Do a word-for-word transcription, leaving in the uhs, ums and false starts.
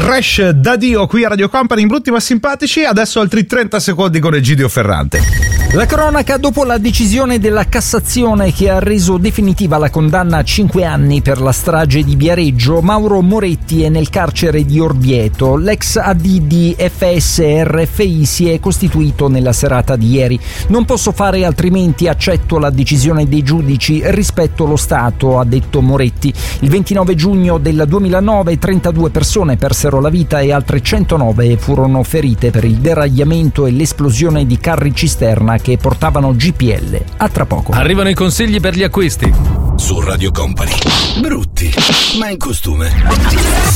Rash da Dio qui a Radio Company in Brutti ma Simpatici. Adesso altri trenta secondi con Egidio Ferrante. La cronaca dopo la decisione della Cassazione che ha reso definitiva la condanna a cinque anni per la strage di Viareggio. Mauro Moretti è nel carcere di Orvieto. L'ex A D di F S R F I si è costituito nella serata di ieri. Non posso fare altrimenti, accetto la decisione dei giudici, rispetto lo Stato, ha detto Moretti. Il ventinove giugno del duemilanove trentadue persone persero la vita e altre centonove furono ferite per il deragliamento e l'esplosione di carri cisterna che portavano G P L. A tra poco. Arrivano i consigli per gli acquisti su Radio Company. Brutti, ma in costume.